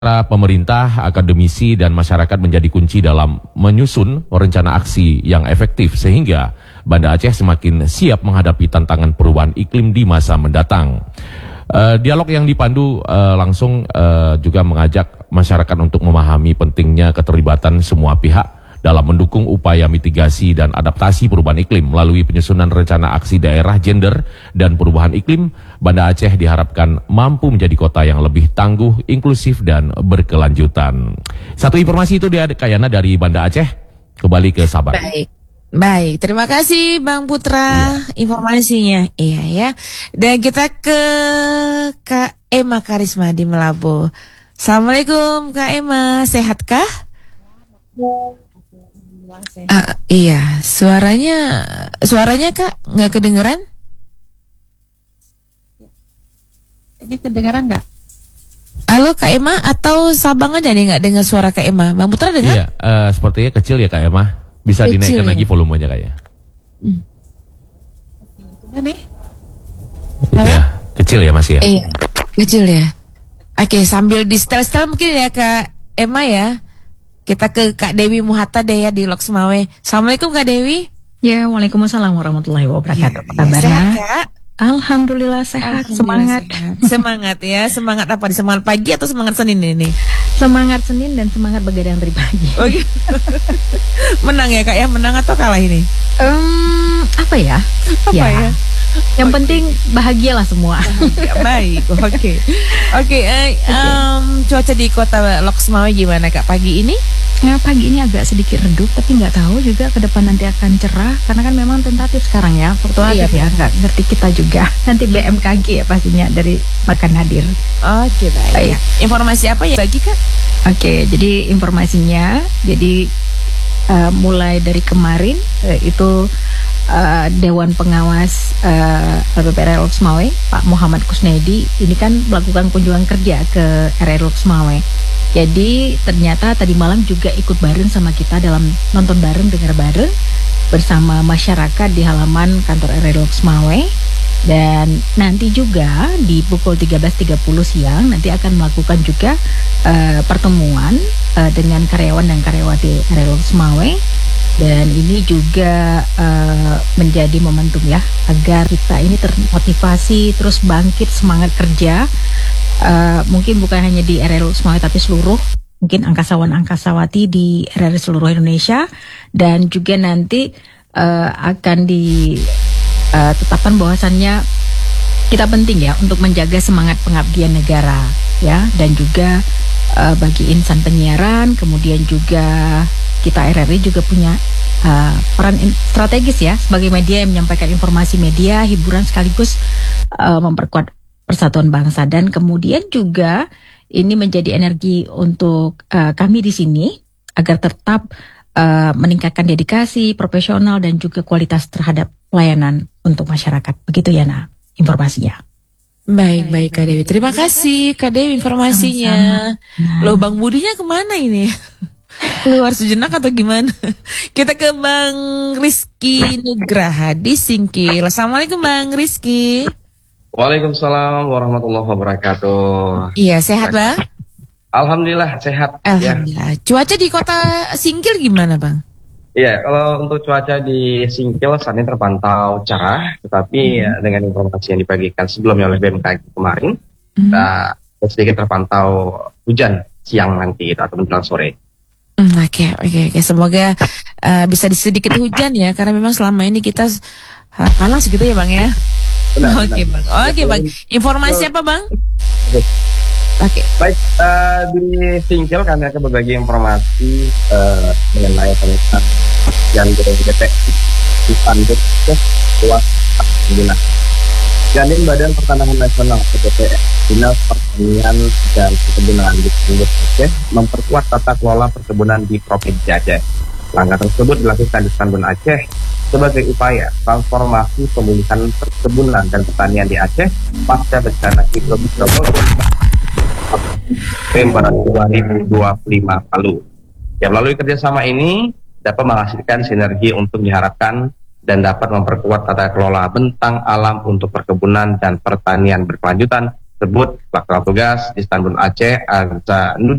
Para pemerintah, akademisi, dan masyarakat menjadi kunci dalam menyusun rencana aksi yang efektif sehingga Banda Aceh semakin siap menghadapi tantangan perubahan iklim di masa mendatang. Dialog yang dipandu langsung juga mengajak masyarakat untuk memahami pentingnya keterlibatan semua pihak dalam mendukung upaya mitigasi dan adaptasi perubahan iklim. Melalui penyusunan rencana aksi daerah gender dan perubahan iklim, Banda Aceh diharapkan mampu menjadi kota yang lebih tangguh, inklusif, dan berkelanjutan. Satu informasi itu dia Kayana dari Banda Aceh, kembali ke Sabang. Baik, terima kasih Bang Putra informasinya. Iya ya. Dan kita ke Kak Emma Karisma di Melabu. Assalamualaikum Kak Emma, sehatkah? Iya, suaranya Kak nggak kedengeran? Ini kedengeran nggak? Halo Kak Emma, atau Sabang aja nih nggak dengar suara Kak Emma? Bang Putra dengar? Iya, sepertinya kecil ya Kak Emma. Bisa kecil, dinaikkan lagi volumenya kayaknya. Nih. Ya, kecil ya masih ya? Iya, kecil ya. Oke, sambil di setel-setel mungkin ya Kak Emma ya. Kita ke Kak Dewi Muhatta deh ya di Loks Mawe. Assalamualaikum Kak Dewi. Ya, waalaikumsalam warahmatullahi wabarakatuh. Apa kabarnya? Sehat Kak? Alhamdulillah sehat. Semangat. Semangat ya. Semangat apa? Di semangat pagi atau semangat Senin ini? Semangat Senin dan semangat begadang dari pagi. Oh, gitu. Menang ya Kak ya? Menang atau kalah ini? Apa ya? Apa ya? Yang penting bahagialah semua. Baik, oke. Cuaca di kota Loks Mawe gimana Kak pagi ini? Ya, pagi ini agak sedikit redup, tapi nggak tahu juga ke depan nanti akan cerah, karena kan memang tentatif sekarang ya, fluktuatif ya, nggak ngerti kita juga. Nanti BMKG ya pastinya dari Makan Hadir. Oke, baik. Informasi apa ya bagi Kak? Oke, jadi informasinya, mulai dari kemarin itu Dewan Pengawas RPPRI Loks Mawe, Pak Muhammad Kusnedi, ini kan melakukan kunjungan kerja ke RRI Loks Mawe. Jadi ternyata tadi malam juga ikut bareng sama kita dalam nonton bareng, dengar bareng bersama masyarakat di halaman kantor RRI Loks Mawe. Dan nanti juga di pukul 13.30 siang nanti akan melakukan juga pertemuan dengan karyawan dan karyawati RRI Loks Mawe. Dan ini juga menjadi momentum ya agar kita ini termotivasi, terus bangkit semangat kerja. Mungkin bukan hanya di RRI Loks Mawe tapi seluruh mungkin angkasawan-angkasawati di RRI seluruh Indonesia. Dan juga nanti akan ditetapkan bahwasannya kita penting ya untuk menjaga semangat pengabdian negara ya, dan juga bagi insan penyiaran. Kemudian juga kita RRI juga punya peran strategis ya sebagai media yang menyampaikan informasi media, hiburan sekaligus memperkuat persatuan bangsa. Dan kemudian juga ini menjadi energi untuk kami di sini agar tetap meningkatkan dedikasi, profesional, dan juga kualitas terhadap pelayanan untuk masyarakat. Begitu ya informasinya. Baik Kak Dewi. Terima kasih Kak Dewi informasinya. Loh Bang Budinya kemana ini? Keluar sejenak atau gimana? Kita ke Bang Rizky Nugraha di Singkil. Assalamualaikum Bang Rizky. Waalaikumsalam warahmatullahi wabarakatuh. Iya, sehat Bang? Alhamdulillah sehat. Alhamdulillah. Ya. Cuaca di kota Singkil gimana Bang? Iya, kalau untuk cuaca di Singkil saat ini terpantau cerah, tetapi dengan informasi yang dibagikan sebelumnya oleh BMKG kemarin, sedikit terpantau hujan siang nanti atau menjelang sore. Oke. Semoga bisa sedikit hujan ya, karena memang selama ini kita panas gitu ya Bang ya. Oke Bang. Informasi apa Bang? Oke. Baik, di Singkil kami akan berbagi informasi mengenai tentang yang deteksi di panduk luas pengguna. Janin Badan Pertanahan Nasional atau BPN, Dinas Pertanian dan Perkebunan di Panduk Aceh memperkuat tata kelola perkebunan di Provinsi Aceh. Langkah tersebut dilakukan di Stambun Aceh sebagai upaya transformasi pemulihan perkebunan dan pertanian di Aceh pasca bencana hidrometeorologi November 2025 lalu. Ya, melalui kerjasama ini dapat menghasilkan sinergi untuk diharapkan dan dapat memperkuat tata kelola bentang alam untuk perkebunan dan pertanian berkelanjutan tersebut pelaksana tugas Istanbul Aceh Arsa